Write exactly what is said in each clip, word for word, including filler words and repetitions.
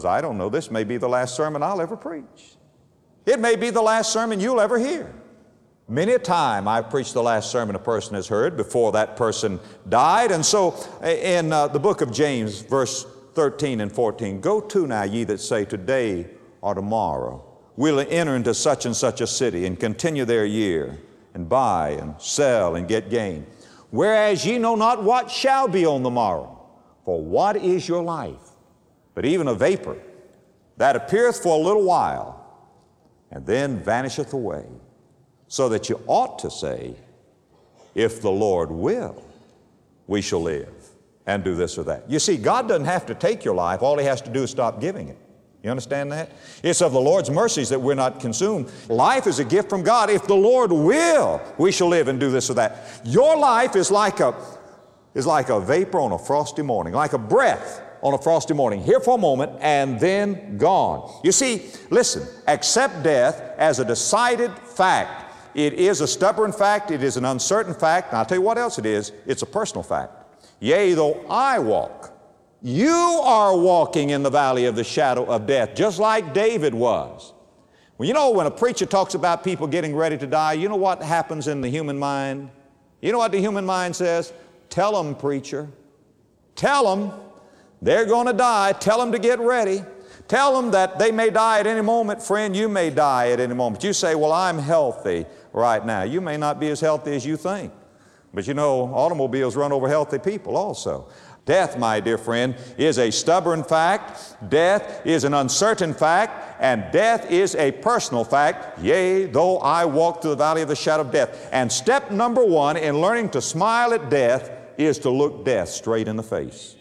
Because I don't know, this may be the last sermon I'll ever preach. It may be the last sermon you'll ever hear. Many a time I've preached the last sermon a person has heard before that person died. And so in uh, the book of James, verse thirteen and fourteen, go to now ye that say today or tomorrow, we'll enter into such and such a city and continue there a year and buy and sell and get gain. Whereas ye know not what shall be on the morrow. For what is your life? But even a vapor that appeareth for a little while and then vanisheth away. So that you ought to say, if the Lord will, we shall live and do this or that. You see, God doesn't have to take your life. All He has to do is stop giving it. You understand that? It's of the Lord's mercies that we're not consumed. Life is a gift from God. If the Lord will, we shall live and do this or that. Your life is like a, is like a vapor on a frosty morning, like a breath on a frosty morning, here for a moment and then gone. You see, listen, accept death as a decided fact. It is a stubborn fact, it is an uncertain fact, and I'll tell you what else it is, it's a personal fact. Yea, though I walk, you are walking in the valley of the shadow of death, just like David was. Well, you know, when a preacher talks about people getting ready to die, you know what happens in the human mind? You know what the human mind says? Tell them, preacher. Tell them they're going to die. Tell them to get ready. Tell them that they may die at any moment. Friend, you may die at any moment. You say, well, I'm healthy right now. You may not be as healthy as you think. But you know, automobiles run over healthy people also. Death, my dear friend, is a stubborn fact. Death is an uncertain fact. And death is a personal fact. Yea, though I walk through the valley of the shadow of death. And step number one in learning to smile at death is to look death straight in the face.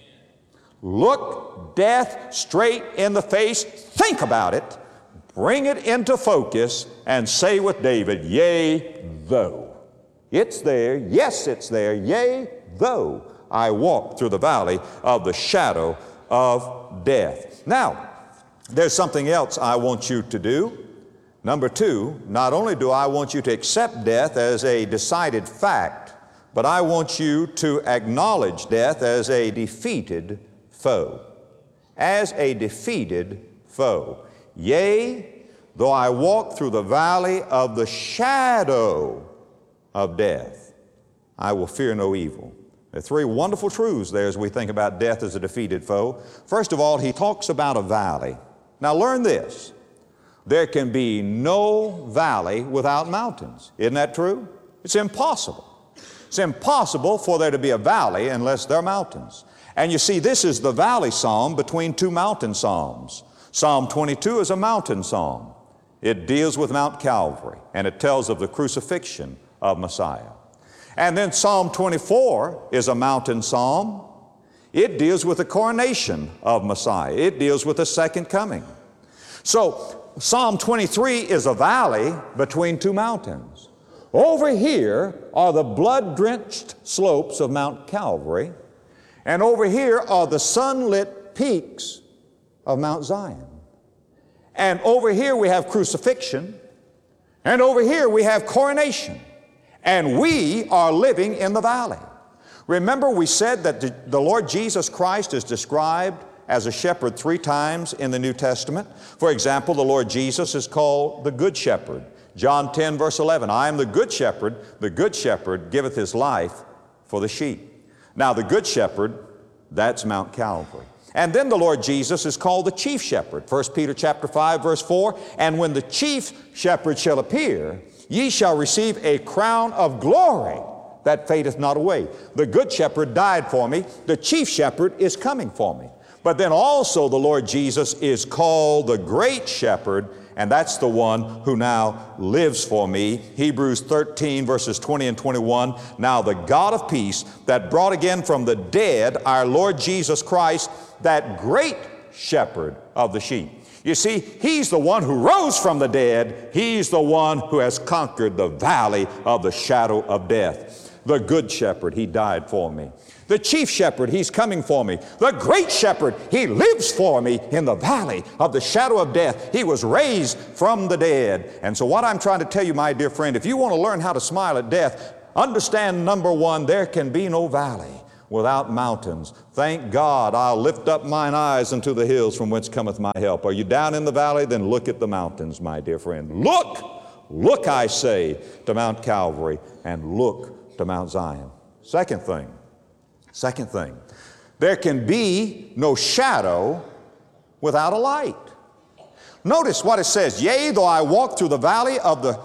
Look death straight in the face. Think about it. Bring it into focus and say with David, yea, though. It's there. Yes, it's there. Yea, though I walk through the valley of the shadow of death. Now, there's something else I want you to do. Number two, not only do I want you to accept death as a decided fact, but I want you to acknowledge death as a defeated foe. As a defeated foe. Yea, though I walk through the valley of the shadow of death, I will fear no evil. There are three wonderful truths there as we think about death as a defeated foe. First of all, he talks about a valley. Now learn this. There can be no valley without mountains. Isn't that true? It's impossible. It's impossible for there to be a valley unless there are mountains. And you see, this is the valley psalm between two mountain psalms. Psalm twenty-two is a mountain psalm. It deals with Mount Calvary, and it tells of the crucifixion of Messiah. And then Psalm twenty-four is a mountain psalm. It deals with the coronation of Messiah. It deals with the second coming. So Psalm twenty-three is a valley between two mountains. Over here are the blood-drenched slopes of Mount Calvary, and over here are the sunlit peaks of Mount Zion. And over here we have crucifixion, and over here we have coronation. And we are living in the valley. Remember, we said that the, the Lord Jesus Christ is described as a shepherd three times in the New Testament. For example, the Lord Jesus is called the Good Shepherd. John ten, verse eleven, I am the good shepherd. The good shepherd giveth his life for the sheep. Now, the good shepherd, that's Mount Calvary. And then the Lord Jesus is called the chief shepherd. First Peter chapter five, verse four, and when the chief shepherd shall appear, ye shall receive a crown of glory that fadeth not away. The good shepherd died for me. The chief shepherd is coming for me. But then also the Lord Jesus is called the great shepherd, and that's the one who now lives for me. Hebrews thirteen, verses twenty and twenty-one, now the God of peace that brought again from the dead our Lord Jesus Christ, that great shepherd of the sheep. You see, He's the one who rose from the dead. He's the one who has conquered the valley of the shadow of death. The good shepherd, He died for me. The chief shepherd, He's coming for me. The great shepherd, He lives for me in the valley of the shadow of death. He was raised from the dead. And so what I'm trying to tell you, my dear friend, if you want to learn how to smile at death, understand, number one, there can be no valley without mountains. Thank God, I'll lift up mine eyes unto the hills from whence cometh my help. Are you down in the valley? Then look at the mountains, my dear friend. Look, look, I say, to Mount Calvary, and look to Mount Zion. Second thing, second thing, there can be no shadow without a light. Notice what it says, yea, though I walk through the valley of the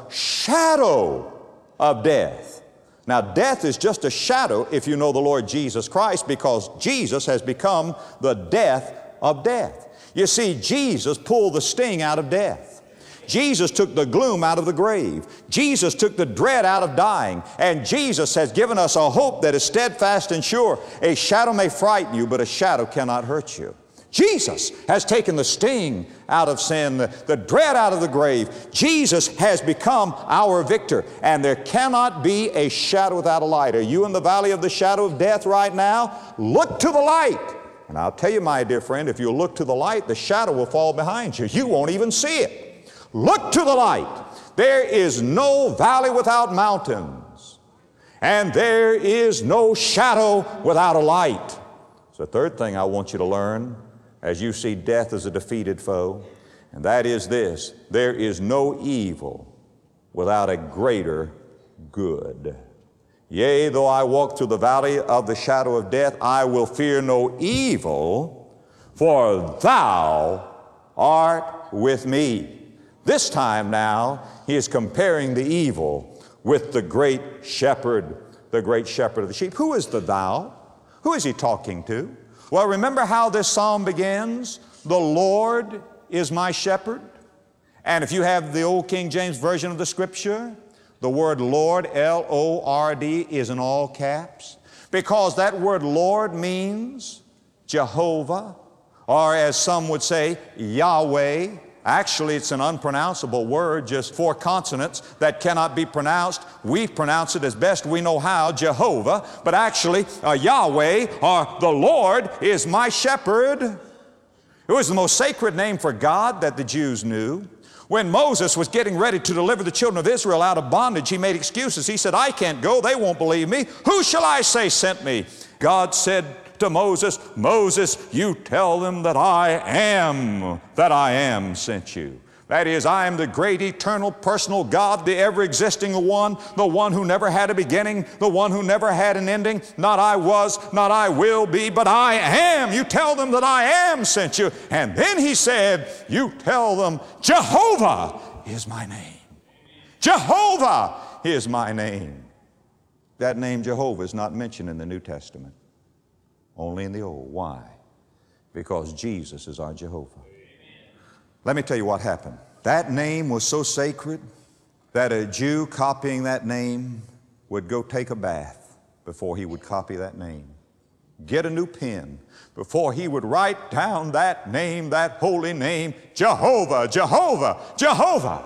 shadow of death. Now, death is just a shadow if you know the Lord Jesus Christ, because Jesus has become the death of death. You see, Jesus pulled the sting out of death. Jesus took the gloom out of the grave. Jesus took the dread out of dying. And Jesus has given us a hope that is steadfast and sure. A shadow may frighten you, but a shadow cannot hurt you. Jesus has taken the sting out of sin, the, the dread out of the grave. Jesus has become our victor, and there cannot be a shadow without a light. Are you in the valley of the shadow of death right now? Look to the light. And I'll tell you, my dear friend, if you look to the light, the shadow will fall behind you. You won't even see it. Look to the light. There is no valley without mountains, and there is no shadow without a light. So the third thing I want you to learn as you see death as a defeated foe, and that is this: there is no evil without a greater good. Yea, though I walk through the valley of the shadow of death, I will fear no evil, for thou art with me. This time now, he is comparing the evil with the great shepherd, the great shepherd of the sheep. Who is the thou? Who is he talking to? Well, remember how this psalm begins? The Lord is my shepherd. And if you have the old King James Version of the Scripture, the word Lord, L O R D, is in all caps, because that word Lord means Jehovah, or as some would say, Yahweh. Actually, it's an unpronounceable word, just four consonants that cannot be pronounced. We pronounce it as best we know how, Jehovah, but actually uh, Yahweh, or the Lord, is my shepherd. It was the most sacred name for God that the Jews knew. When Moses was getting ready to deliver the children of Israel out of bondage, he made excuses. He said, I can't go, they won't believe me. Who shall I say sent me? God said to Moses, Moses, you tell them that I am, that I am sent you. That is, I am the great eternal personal God, the ever-existing one, the one who never had a beginning, the one who never had an ending. Not I was, not I will be, but I am. You tell them that I am sent you. And then he said, you tell them Jehovah is my name. Jehovah is my name. That name Jehovah is not mentioned in the New Testament, only in the Old. Why? Because Jesus is our Jehovah. Let me tell you what happened. That name was so sacred that a Jew copying that name would go take a bath before he would copy that name, get a new pen before he would write down that name, that holy name, Jehovah, Jehovah, Jehovah.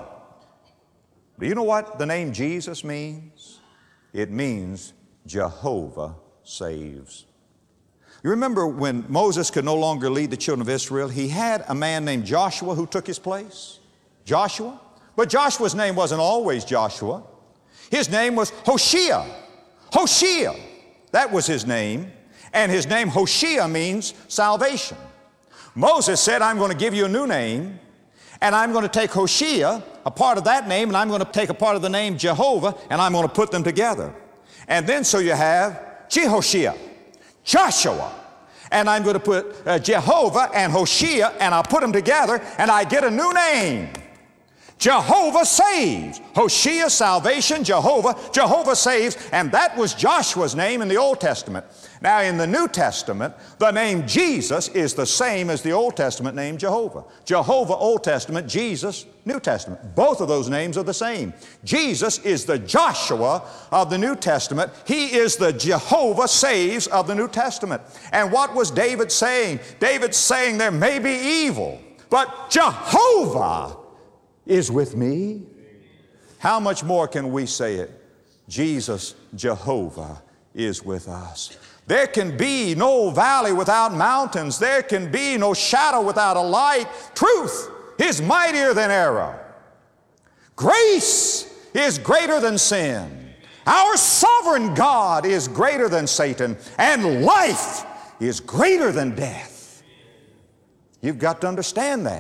Do you know what the name Jesus means? It means Jehovah saves. You remember when Moses could no longer lead the children of Israel, he had a man named Joshua who took his place. Joshua. But Joshua's name wasn't always Joshua. His name was Hoshea. Hoshea. That was his name. And his name Hoshea means salvation. Moses said, I'm going to give you a new name, and I'm going to take Hoshea, a part of that name, and I'm going to take a part of the name Jehovah, and I'm going to put them together. And then so you have Jehoshea, Joshua, and I'm going to put uh, Jehovah and Hoshea, and I'll put them together, and I get a new name. Jehovah saves. Hoshea, salvation. Jehovah, Jehovah saves. And that was Joshua's name in the Old Testament. Now in the New Testament, the name Jesus is the same as the Old Testament name Jehovah. Jehovah, Old Testament, Jesus, New Testament. Both of those names are the same. Jesus is the Joshua of the New Testament. He is the Jehovah saves of the New Testament. And what was David saying? David's saying there may be evil, but Jehovah is with me. How much more can we say it? Jesus, Jehovah, is with us. There can be no valley without mountains. There can be no shadow without a light. Truth is mightier than error. Grace is greater than sin. Our sovereign God is greater than Satan, and life is greater than death. You've got to understand that.